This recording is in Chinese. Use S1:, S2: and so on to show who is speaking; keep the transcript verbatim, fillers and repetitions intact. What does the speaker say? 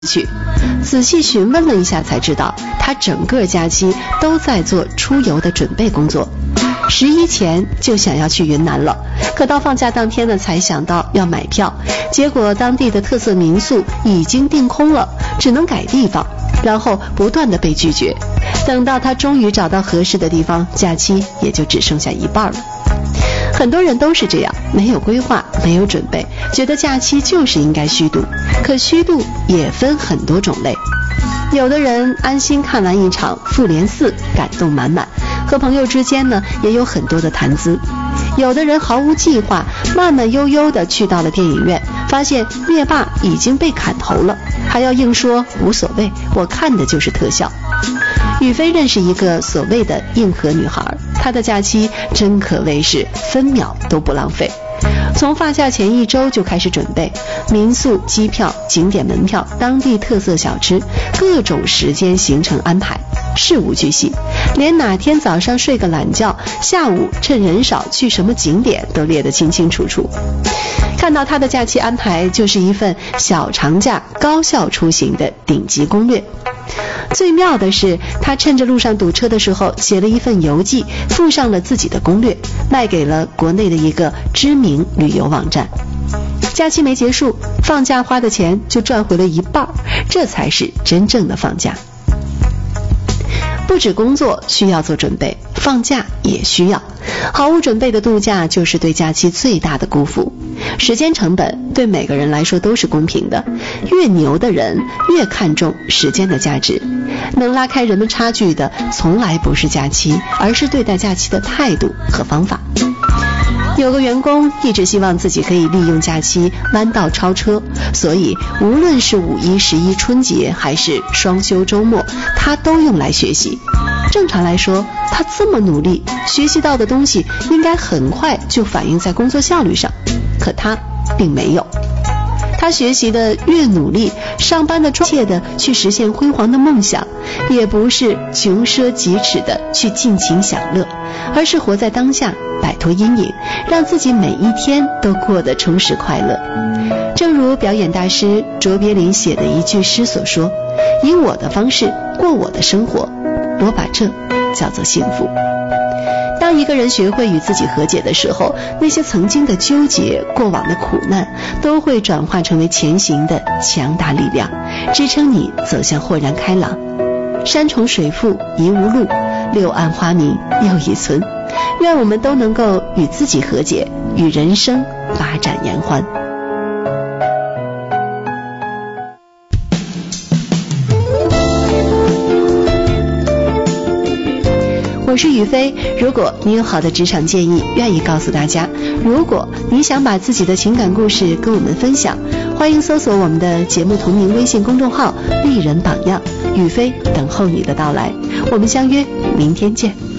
S1: 去。仔细询问了一下才知道，他整个假期都在做出游的准备工作。十一前就想要去云南了，可到放假当天呢才想到要买票，结果当地的特色民宿已经订空了，只能改地方，然后不断的被拒绝。等到他终于找到合适的地方，假期也就只剩下一半了。很多人都是这样，没有规划，没有准备，觉得假期就是应该虚度。可虚度也分很多种类，有的人安心看完一场复联四，感动满满，和朋友之间呢也有很多的谈资。有的人毫无计划，慢慢悠悠地去到了电影院，发现灭霸已经被砍头了，还要硬说无所谓，我看的就是特效。宇飞认识一个所谓的硬核女孩，她的假期真可谓是分秒都不浪费。从放假前一周就开始准备民宿、机票、景点门票、当地特色小吃，各种时间行程安排，事无巨细，连哪天早上睡个懒觉，下午趁人少去什么景点都列得清清楚楚。看到他的假期安排，就是一份小长假高效出行的顶级攻略。最妙的是，他趁着路上堵车的时候写了一份游记，附上了自己的攻略，卖给了国内的一个知名旅游网站。假期没结束，放假花的钱就赚回了一半，这才是真正的放假。不止工作需要做准备，放假也需要。毫无准备的度假就是对假期最大的辜负。时间成本对每个人来说都是公平的，越牛的人越看重时间的价值。能拉开人们差距的从来不是假期，而是对待假期的态度和方法。有个员工一直希望自己可以利用假期弯道超车，所以无论是五一、十一、春节还是双休周末，他都用来学习。正常来说，他这么努力，学习到的东西应该很快就反映在工作效率上，可他并没有。他学习的越努力，上班的专切的去实现辉煌的梦想，也不是穷奢极侈的去尽情享乐，而是活在当下，摆脱阴影，让自己每一天都过得充实快乐。正如表演大师卓别林写的一句诗所说，以我的方式过我的生活，我把这叫做幸福。当一个人学会与自己和解的时候，那些曾经的纠结、过往的苦难，都会转化成为前行的强大力量，支撑你走向豁然开朗。山重水复疑无路，柳暗花明又一村。愿我们都能够与自己和解，与人生发展言欢。我是雨飞，如果你有好的职场建议，愿意告诉大家；如果你想把自己的情感故事跟我们分享，欢迎搜索我们的节目同名微信公众号“丽人榜样”，雨飞等候你的到来。我们相约明天见。